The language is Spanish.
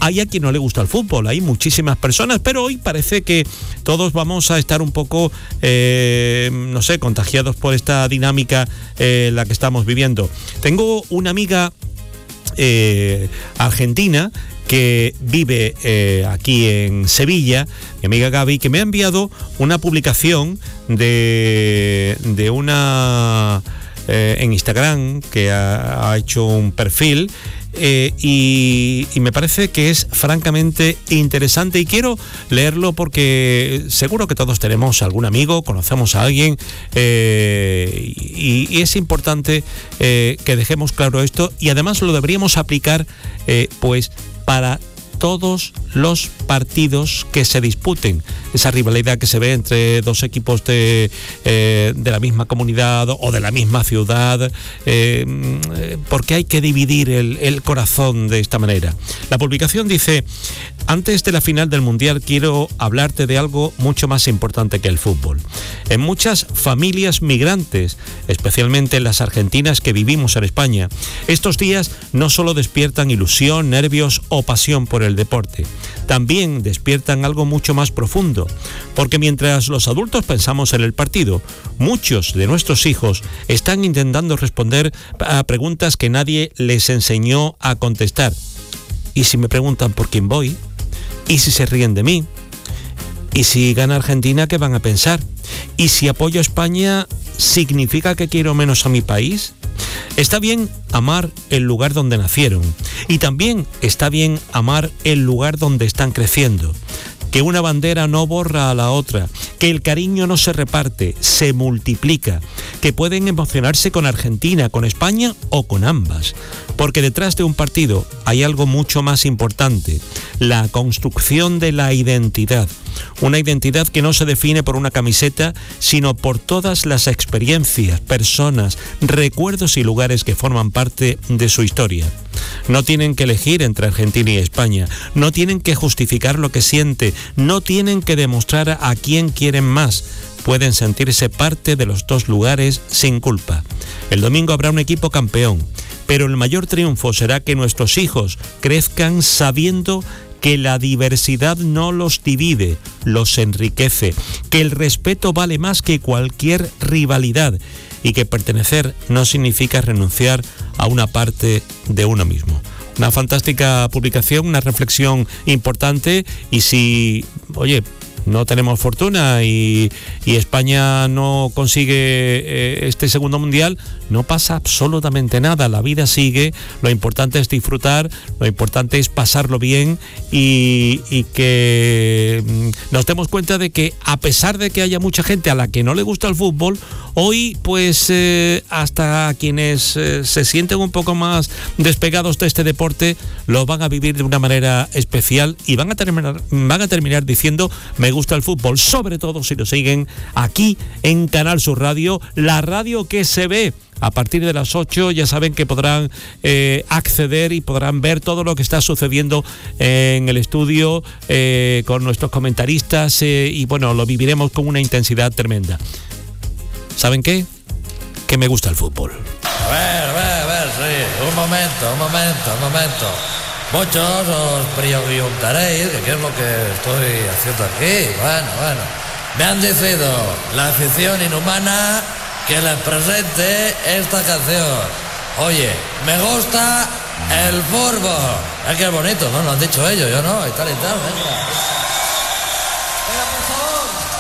Hay a quien no le gusta el fútbol, hay muchísimas personas, pero hoy parece que todos vamos a estar un poco, no sé, contagiados por esta dinámica la que estamos viviendo. Tengo una amiga argentina que vive aquí en Sevilla, mi amiga Gaby, que me ha enviado una publicación de una en Instagram, que ha hecho un perfil y me parece que es francamente interesante, y quiero leerlo porque seguro que todos tenemos algún amigo, conocemos a alguien, y es importante que dejemos claro esto, y además lo deberíamos aplicar pues para todos los partidos que se disputen, esa rivalidad que se ve entre dos equipos de la misma comunidad o de la misma ciudad, porque hay que dividir el corazón de esta manera. La publicación dice: antes de la final del Mundial quiero hablarte de algo mucho más importante que el fútbol. En muchas familias migrantes, especialmente en las argentinas que vivimos en España, estos días no solo despiertan ilusión, nervios o pasión por el deporte, también despiertan algo mucho más profundo, porque mientras los adultos pensamos en el partido, muchos de nuestros hijos están intentando responder a preguntas que nadie les enseñó a contestar. ¿Y si me preguntan por quién voy? ¿Y si se ríen de mí? ¿Y si gana Argentina, qué van a pensar? ¿Y si apoyo a España, significa que quiero menos a mi país? Está bien amar el lugar donde nacieron, y también está bien amar el lugar donde están creciendo. Que una bandera no borra a la otra, que el cariño no se reparte, se multiplica, que pueden emocionarse con Argentina, con España o con ambas, porque detrás de un partido hay algo mucho más importante: la construcción de la identidad. Una identidad que no se define por una camiseta, sino por todas las experiencias, personas, recuerdos y lugares que forman parte de su historia. No tienen que elegir entre Argentina y España, no tienen que justificar lo que siente, no tienen que demostrar a quién quieren más. Pueden sentirse parte de los dos lugares sin culpa. El domingo habrá un equipo campeón, pero el mayor triunfo será que nuestros hijos crezcan sabiendo que la diversidad no los divide, los enriquece, que el respeto vale más que cualquier rivalidad y que pertenecer no significa renunciar a una parte de uno mismo. Una fantástica publicación, una reflexión importante, y si, oye, no tenemos fortuna y España no consigue este segundo mundial, no pasa absolutamente nada, la vida sigue, lo importante es disfrutar, lo importante es pasarlo bien y que nos demos cuenta de que, a pesar de que haya mucha gente a la que no le gusta el fútbol, hoy pues hasta quienes se sienten un poco más despegados de este deporte lo van a vivir de una manera especial y van a terminar diciendo: me gusta el fútbol, sobre todo si lo siguen aquí en Canal Sur Radio, la radio que se ve. A partir de las 8 ya saben que podrán acceder y podrán ver todo lo que está sucediendo en el estudio con nuestros comentaristas y bueno, lo viviremos con una intensidad tremenda. ¿Saben qué? Que me gusta el fútbol. A ver, sí, un momento. Muchos os preguntaréis qué es lo que estoy haciendo aquí. Bueno. Me han decidido la afición inhumana que les presente esta canción. Oye, me gusta el fútbol. Es que es bonito, ¿no? Lo han dicho ellos, yo no, y tal, venga. Venga, por favor.